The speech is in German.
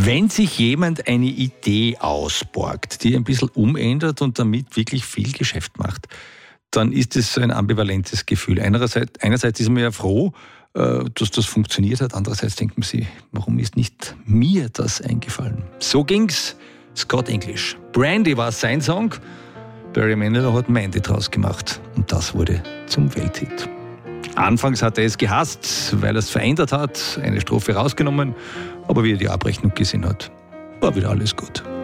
Wenn sich jemand eine Idee ausborgt, die ein bisschen umändert und damit wirklich viel Geschäft macht, dann ist es so ein ambivalentes Gefühl. Einerseits ist man ja froh, dass das funktioniert hat. Andererseits denkt man sich, warum ist nicht mir das eingefallen? So ging's Scott English. Brandy war sein Song. Barry Manilow hat Mandy draus gemacht. Und das wurde zum Welthit. Anfangs hat er es gehasst, weil er es verändert hat, eine Strophe rausgenommen. Aber wie er die Abrechnung gesehen hat, war wieder alles gut.